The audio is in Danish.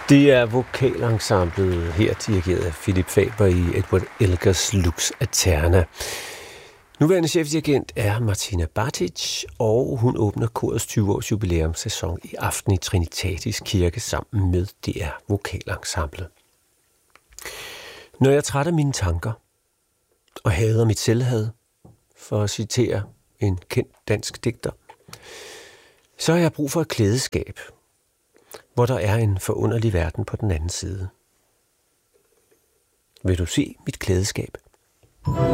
Det er vokalensemblet her dirigeret af Philip Faber i Edward Elgars Lux Aeterna. Nuværende chefdirigent er Martina Batic, og hun åbner korets 20-års jubilæumssæson i aften i Trinitatis Kirke sammen med DR Vokalensemblet. Når jeg trætter mine tanker og hader mit selvhad, for at citere en kendt dansk digter, så har jeg brug for et klædeskab, hvor der er en forunderlig verden på den anden side. Vil du se mit klædeskab?